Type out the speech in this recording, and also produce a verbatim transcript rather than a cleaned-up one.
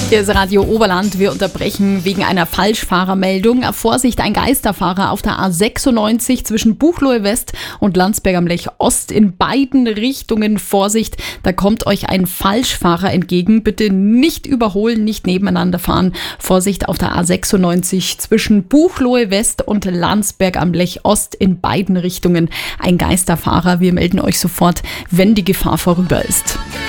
Hier ist Radio Oberland. Wir unterbrechen wegen einer Falschfahrermeldung. Vorsicht, ein Geisterfahrer auf der A sechsundneunzig zwischen Buchloe West und Landsberg am Lech Ost in beiden Richtungen. Vorsicht, da kommt euch ein Falschfahrer entgegen. Bitte nicht überholen, nicht nebeneinander fahren. Vorsicht auf der A sechsundneunzig zwischen Buchloe West und Landsberg am Lech Ost in beiden Richtungen. Ein Geisterfahrer. Wir melden euch sofort, wenn die Gefahr vorüber ist.